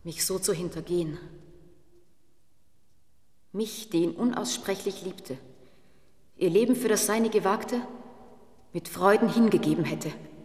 mich so zu hintergehen. Mich, die ihn unaussprechlich liebte, ihr Leben für das Seinige wagte, mit Freuden hingegeben hätte.